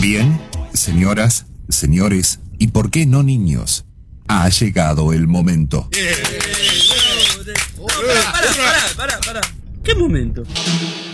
Bien, señoras, señores, y por qué no niños, ha llegado el momento. Pará. ¿Qué momento?